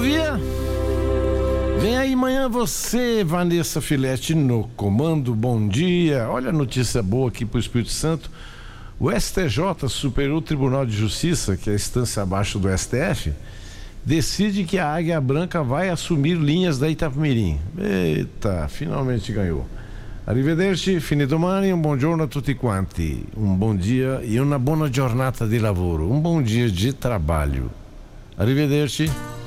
dia. Vem aí amanhã você, Vanessa Filete, no comando. Bom dia. Olha a notícia boa aqui pro Espírito Santo. O STJ, Superior Tribunal de Justiça, que é a instância abaixo do STF, decide que a Águia Branca vai assumir linhas da Itapemirim. Eita, finalmente ganhou. Arrivederci, finito domani, un buongiorno a tutti quanti. Um bom dia e uma buona giornata di lavoro. Um bom dia de trabalho. Arrivederci.